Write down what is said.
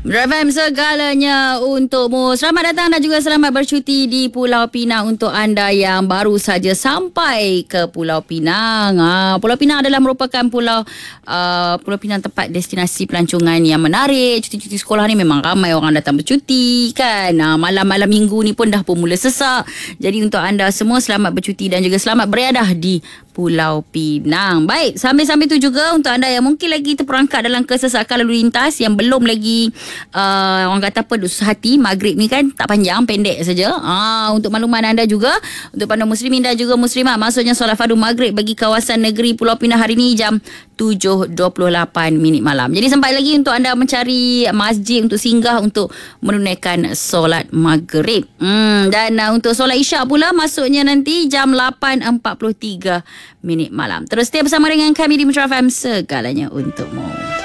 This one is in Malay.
FM segalanya untukmu. Selamat datang dan juga selamat bercuti di Pulau Pinang untuk anda yang baru saja sampai ke Pulau Pinang. Pulau Pinang adalah merupakan Pulau Pinang tempat destinasi pelancongan yang menarik. Cuti-cuti sekolah ni memang ramai orang datang bercuti kan. Malam-malam minggu ni pun dah pun mula sesak. Jadi untuk anda semua selamat bercuti dan juga selamat beriadah di Pulau Pinang. Baik, sambil-sambil tu juga untuk anda yang mungkin lagi terperangkap dalam kesesakan lalu lintas yang belum lagi orang kata apa, susah hati, maghrib ni kan tak panjang, pendek saja. Untuk makluman anda juga, untuk para muslimin dan juga muslimat, maksudnya solat fardu maghrib bagi kawasan negeri Pulau Pinang hari ni jam 7.28 malam. Jadi sempat lagi untuk anda mencari masjid untuk singgah untuk menunaikan solat maghrib. Dan untuk solat isyak pula masuknya nanti jam 8.43 malam. Terus stay bersama dengan kami di Metro FM, segalanya untukmu.